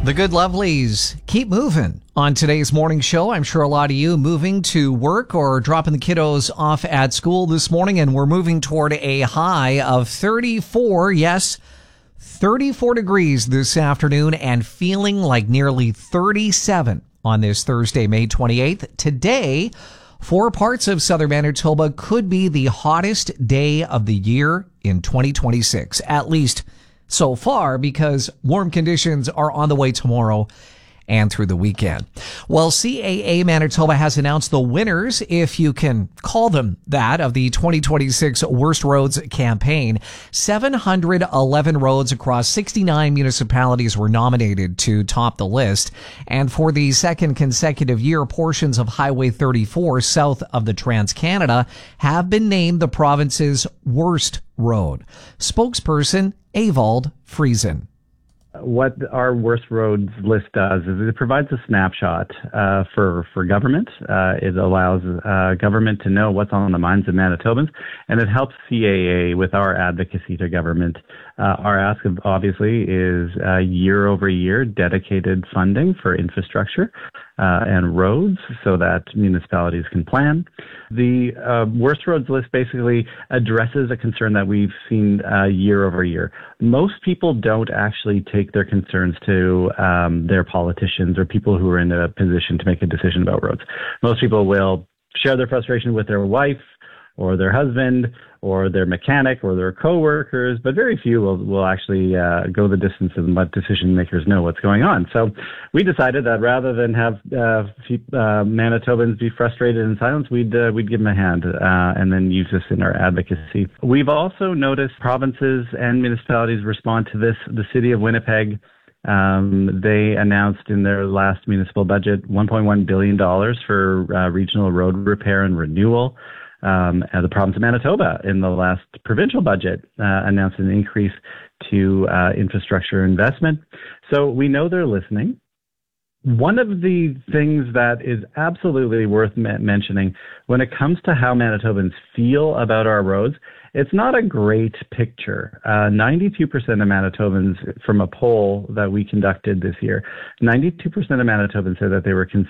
The good lovelies keep moving on today's morning show. I'm sure a lot of you moving to work or dropping the kiddos off at school this morning, and we're moving toward a high of 34. Yes, 34 degrees this afternoon and feeling like nearly 37 on this Thursday, May 28th. Today, 4 parts of southern Manitoba could be the hottest day of the year in 2026, at least so far, because warm conditions are on the way tomorrow and through the weekend. Well, CAA Manitoba has announced the winners, if you can call them that, of the 2026 Worst Roads campaign. 711 roads across 69 municipalities were nominated to top the list. And for the second consecutive year, portions of Highway 34 south of the Trans-Canada have been named the province's worst road. Spokesperson Evald Friesen. What our worst roads list does is it provides a snapshot for government. It allows government to know what's on the minds of Manitobans, and it helps CAA with our advocacy to government. Our ask, obviously, is year over year dedicated funding for infrastructure and roads so that municipalities can plan. The worst roads list basically addresses a concern that we've seen year over year. Most people don't actually take their concerns to their politicians or people who are in a position to make a decision about roads. Most people will share their frustration with their wife or their husband or their mechanic or their coworkers, but very few will actually go the distance and let decision makers know what's going on. So we decided that rather than have Manitobans be frustrated in silence, we'd give them a hand and then use this in our advocacy. We've also noticed provinces and municipalities respond to this. The city of Winnipeg, they announced in their last municipal budget $1.1 billion for regional road repair and renewal. The province of Manitoba in the last provincial budget announced an increase to infrastructure investment. So we know they're listening. One of the things that is absolutely worth mentioning when it comes to how Manitobans feel about our roads, it's not a great picture. 92% of Manitobans, from a poll that we conducted this year, 92% of Manitobans said that they were concerned